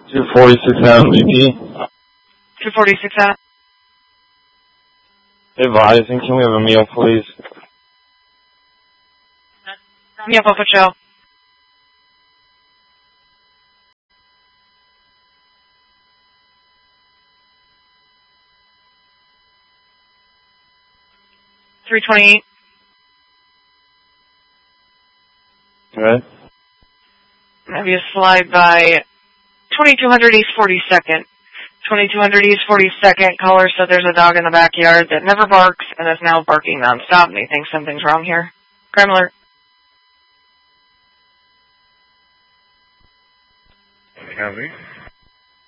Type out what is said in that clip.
246 MVP. 246 out. Advising, can we have a meal, please? Meal for show. $328. Okay. Maybe a slide by 2200 East 42nd. 2200 East 42nd. Caller said there's a dog in the backyard that never barks and is now barking nonstop, and he thinks something's wrong here. Crime alert. Copy.